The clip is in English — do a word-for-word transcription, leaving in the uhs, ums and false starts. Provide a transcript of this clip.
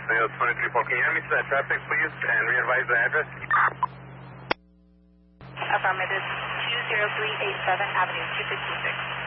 Sales twenty-three four. Can you add me to that traffic, please, and re-advise the address? Affirmative. two zero three eight seven Avenue two fifty-six.